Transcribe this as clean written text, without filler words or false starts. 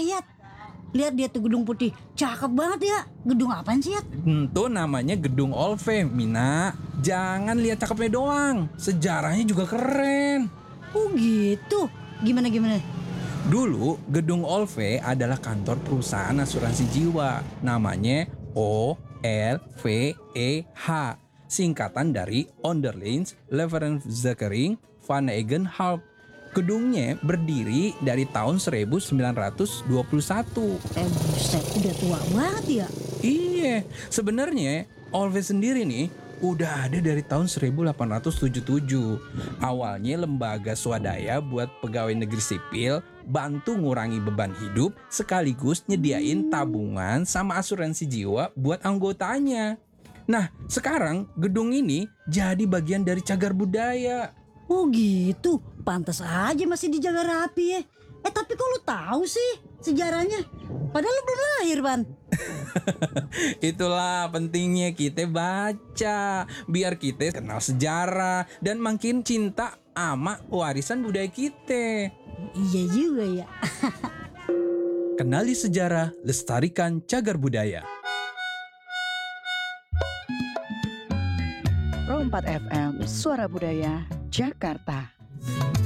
Yat. Lihat dia tuh gedung putih, cakep banget ya. Gedung apaan sih, Yat? Itu namanya Gedung Olve, Mina. Jangan lihat cakepnya doang, sejarahnya juga keren. Oh gitu. Gimana? Dulu Gedung Olve adalah kantor perusahaan asuransi jiwa. Namanya OLVEH, singkatan dari Onderlings Levensverzekering van Egenhalp. Gedungnya berdiri dari tahun 1921. Buset, udah tua banget ya. Iya, sebenarnya Olve sendiri nih udah ada dari tahun 1877. Awalnya lembaga swadaya buat pegawai negeri sipil, bantu ngurangi beban hidup, sekaligus nyediain tabungan sama asuransi jiwa buat anggotanya. Nah, sekarang gedung ini jadi bagian dari cagar budaya. Oh gitu, pantas aja masih dijaga rapi ya. Tapi kok lu tahu sih sejarahnya? Padahal lu belum lahir, Ban. Itulah pentingnya kita baca, biar kita kenal sejarah dan makin cinta sama warisan budaya kita. Iya juga ya. Kenali sejarah, lestarikan cagar budaya. Pro 4 FM, Suara Budaya, Jakarta.